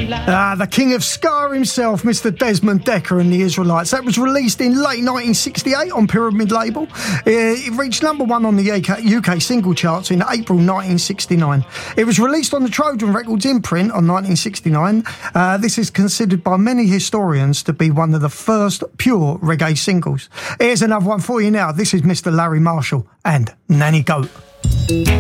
The king of ska himself, Mr. Desmond Dekker and the Israelites. That was released in late 1968 on Pyramid label. It reached number one on the UK single charts in April 1969. It was released on the Trojan Records imprint on 1969. This is considered by many historians to be one of the first pure reggae singles. Here's another one for you now. This is Mr. Larry Marshall and Nanny Goat.